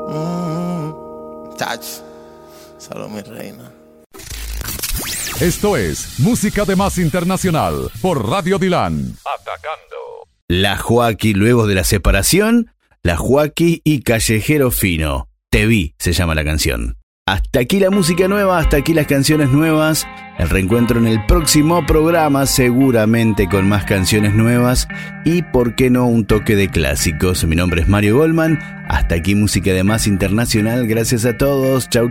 Chach, solo mi reina. Esto es Música de Más Internacional por Radio Dilan. Atacando. La Joaquí luego de la separación, La Joaquí y Callejero Fino. Te vi, se llama la canción. Hasta aquí la música nueva, hasta aquí las canciones nuevas. El reencuentro en el próximo programa, seguramente con más canciones nuevas y, por qué no, un toque de clásicos. Mi nombre es Mario Goldman. Hasta aquí Música de Más Internacional. Gracias a todos. Chau, chau.